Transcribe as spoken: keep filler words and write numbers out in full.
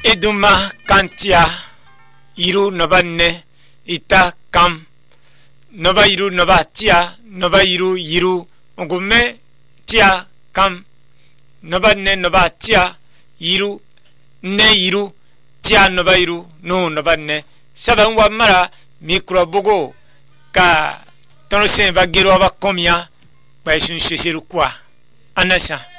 Iduma kantia iru nobanne ita kam noba iru noba tia noba iru iru ogume tia kam noba ne noba tia iru ne iru tia noba iru no noba ne saban wa mara mikro bogo ka tono se ba gero ba komia ba sun seseru kwa anasa